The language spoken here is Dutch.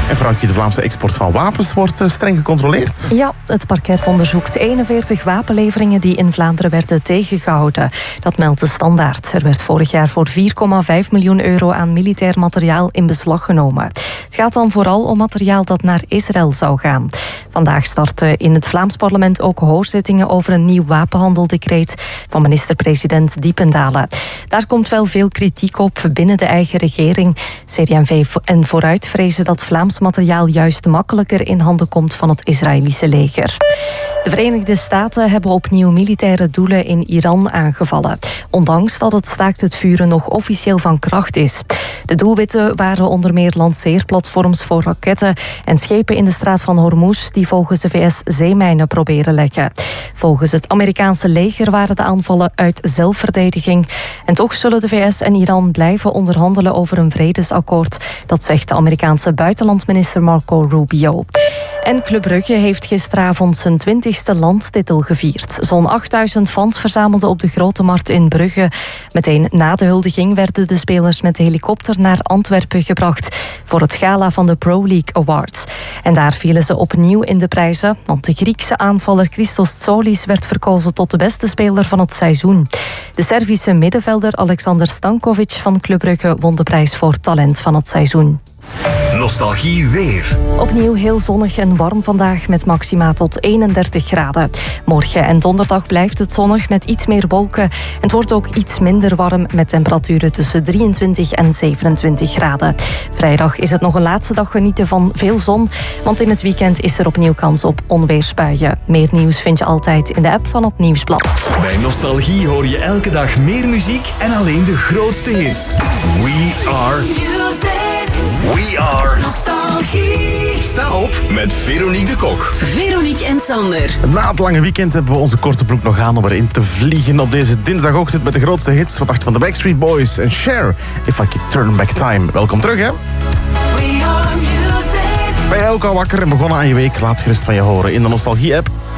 En Frankje, de Vlaamse export van wapens wordt streng gecontroleerd. Ja, het parket onderzoekt 41 wapenleveringen die in Vlaanderen werden tegengehouden. Dat meldt de Standaard. Er werd vorig jaar voor €4,5 miljoen aan militair materiaal in beslag genomen. Het gaat dan vooral om materiaal dat naar Israël zou gaan. Vandaag starten in het Vlaams parlement ook hoorzittingen over een nieuw wapenhandeldecreet van minister-president Diependalen. Daar komt wel veel kritiek op binnen de eigen regering. CD&V en Vooruit vrezen dat Vlaams materiaal juist makkelijker in handen komt van het Israëlische leger. De Verenigde Staten hebben opnieuw militaire doelen in Iran aangevallen, ondanks dat het staakt het vuren nog officieel van kracht is. De doelwitten waren onder meer lanceerplatforms voor raketten en schepen in de straat van Hormuz die volgens de VS zeemijnen proberen lekken. Volgens het Amerikaanse leger waren de aanvallen uit zelfverdediging. En toch zullen de VS en Iran blijven onderhandelen over een vredesakkoord. Dat zegt de Amerikaanse buitenlandminister Marco Rubio. En Club Brugge heeft gisteravond zijn 20e landstitel gevierd. Zo'n 8000 fans verzamelden op de Grote Markt in Brugge. Meteen na de huldiging werden de spelers met de helikopter naar Antwerpen gebracht voor het gala van de Pro League Awards. En daar vielen ze opnieuw in de prijzen, want de Griekse aanvaller Christos Tsolis werd verkozen tot de beste speler van het seizoen. De Servische middenvelder Alexander Stankovic van Club Brugge won de prijs voor talent van het seizoen. Nostalgie weer. Opnieuw heel zonnig en warm vandaag met maxima tot 31 graden. Morgen en donderdag blijft het zonnig met iets meer wolken. En het wordt ook iets minder warm met temperaturen tussen 23 en 27 graden. Vrijdag is het nog een laatste dag genieten van veel zon, want in het weekend is er opnieuw kans op onweersbuien. Meer nieuws vind je altijd in de app van het Nieuwsblad. Bij Nostalgie hoor je elke dag meer muziek en alleen de grootste hits. We are We are Nostalgie. Sta op met Veronique de Kok. Veronique en Sander. Na het lange weekend hebben we onze korte broek nog aan om erin te vliegen op deze dinsdagochtend met de grootste hits. Wat dacht je van de Backstreet Boys en Cher? If I Could Turn Back Time. Welkom terug, hè? We are music. Ben jij ook al wakker en begonnen aan je week? Laat gerust van je horen in de Nostalgie-app.